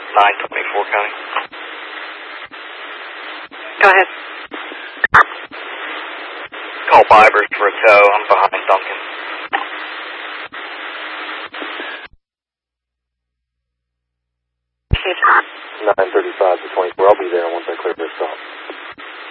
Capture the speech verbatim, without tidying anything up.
nine twenty-four County. Go ahead. Call Fibers for a tow. I'm behind Duncan. nine thirty-five to twenty-four. I'll be there once I clear this up.